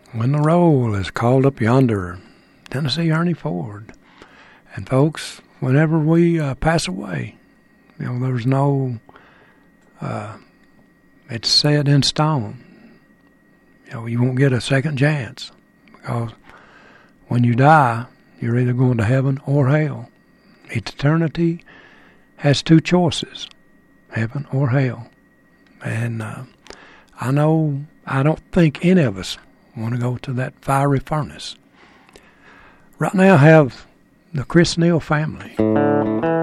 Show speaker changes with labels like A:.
A: When the roll is called up yonder, Tennessee Ernie Ford. And folks, whenever we pass away, there's no, it's set in stone. You won't get a second chance, because when you die, you're either going to heaven or hell. Eternity has two choices, heaven or hell. And I don't think any of us want to go to that fiery furnace. Right now I have the Chris Neal family.